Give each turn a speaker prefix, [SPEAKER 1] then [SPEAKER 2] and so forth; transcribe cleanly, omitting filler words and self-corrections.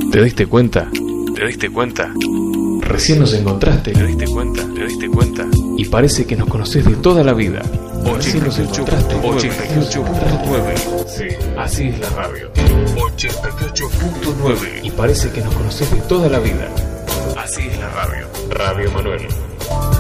[SPEAKER 1] ¿Te diste cuenta? ¿Te diste cuenta? Recién nos encontraste. ¿Te diste cuenta? ¿Te diste cuenta? Y parece que nos conocés de toda la vida. 88.9. Sí, así es la radio. 88.9. Y parece que nos conocés de toda la vida. Así es la radio. Radio Manuel.